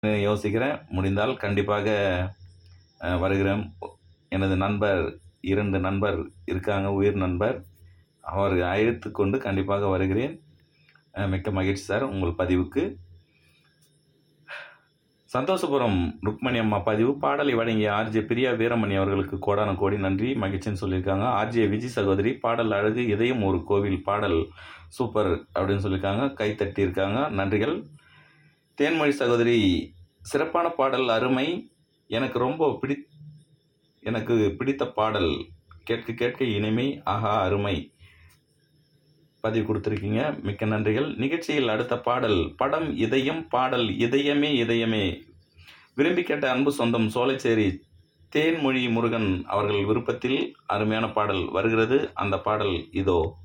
யோசிக்கிறேன். முடிந்தால் கண்டிப்பாக வருகிறேன். எனது நண்பர் 2 நண்பர் இருக்காங்க, உயிர் நண்பர். அவரை அழைத்து கொண்டு கண்டிப்பாக வருகிறேன். மிக்க மகிழ்ச்சி சார் உங்கள் பதிவுக்கு. சந்தோஷபுரம் ருக்மணி அம்மா பதிவு. பாடலை வழங்கிய ஆர்ஜே பிரியா வீரமணி அவர்களுக்கு கோடான கோடி நன்றி, மகிழ்ச்சின்னு சொல்லியிருக்காங்க. ஆர்ஜே விஜய் சகோதரி பாடல் அழகு, இதயம் ஒரு கோவில், பாடல் சூப்பர் அப்படின்னு சொல்லியிருக்காங்க. கை தட்டியிருக்காங்க, நன்றிகள். தேன்மொழி சகோதரி சிறப்பான பாடல், அருமை, எனக்கு பிடித்த பாடல், கேட்க கேட்க இனிமை, ஆஹா அருமை பதிவு கொடுத்துருக்கீங்க, மிக்க நன்றிகள். நிகழ்ச்சியில் அடுத்த பாடல் படம் இதயம், பாடல் இதயமே இதயமே. விரும்பி கேட்ட அன்பு சொந்தம் சோலைச்சேரி தேன்மொழி முருகன் அவர்கள் விருப்பத்தில் அருமையான பாடல் வருகிறது. அந்த பாடல் இதோ.